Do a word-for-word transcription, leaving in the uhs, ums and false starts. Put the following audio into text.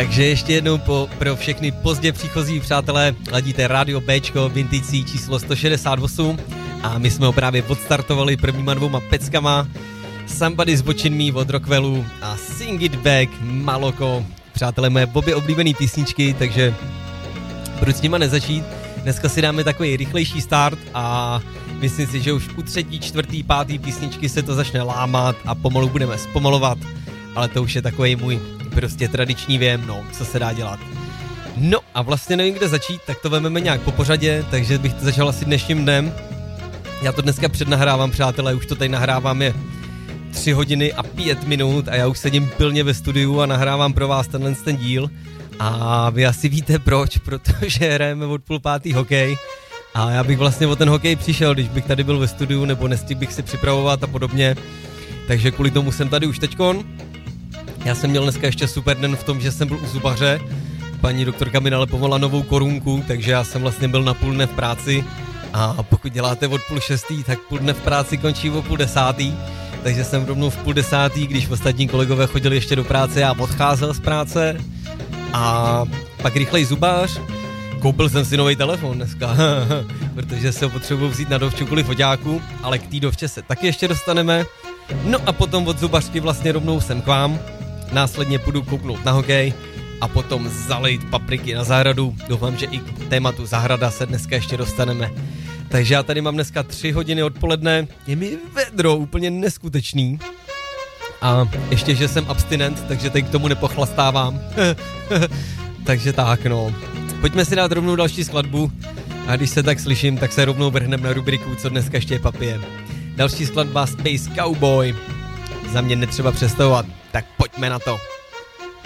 Takže ještě jednou po, pro všechny pozdě příchozí přátelé, ladíte Radio Bčko, Vintage číslo sto šedesát osm a my jsme ho právě odstartovali prvníma dvouma peckama. Somebody's Watching Me od Rockwellu a Sing It Back Maloko. Přátelé, moje obě oblíbený písničky, takže proč s nima nezačít? Dneska si dáme takový rychlejší start a myslím si, že už u třetí, čtvrtý, pátý písničky se to začne lámat a pomalu budeme zpomalovat, ale to už je takový můj prostě tradiční věm, no, co se dá dělat. No a vlastně nevím, kde začít, tak to vezmeme nějak po pořadě, takže bych to začal asi dnešním dnem. Já to dneska přednahrávám, přátelé, už to tady nahrávám je tři hodiny a pět minut a já už sedím pilně ve studiu a nahrávám pro vás tenhle ten díl. A vy asi víte proč, protože hrajeme od půl pátý hokej a já bych vlastně o ten hokej přišel, když bych tady byl ve studiu nebo nestihl bych si připravovat a podobně. Takže kvůli tomu jsem tady už teďkon. Já jsem měl dneska ještě super den v tom, že jsem byl u zubaře. Paní doktorka mi nalepovala novou korunku, takže já jsem vlastně byl na půl dne v práci. A pokud děláte od půl šestý, tak půl dne v práci končí o půl desátý. Takže jsem rovnou v půl desátý, když ostatní kolegové chodili ještě do práce, já odcházel z práce. A pak rychlej zubář. Koupil jsem si nový telefon dneska, protože se ho potřebuji vzít na dovču kvůli foťáku, ale k té dovče se taky ještě dostaneme. No a potom od zubařky vlastně rovnou sem k vám. Následně půjdu kouknout na hokej a potom zalejt papriky na zahradu. Doufám, že i k tématu zahrada se dneska ještě dostaneme. Takže já tady mám dneska tři hodiny odpoledne, je mi vedro úplně neskutečný. A ještě, že jsem abstinent, takže teď k tomu nepochlastávám. Takže tak, no. Pojďme si dát rovnou další skladbu. A když se tak slyším, tak se rovnou vrhneme na rubriku, co dneska ještě papije. Další skladba Space Cowboy. Za mě netřeba představovat, tak pojďme na to.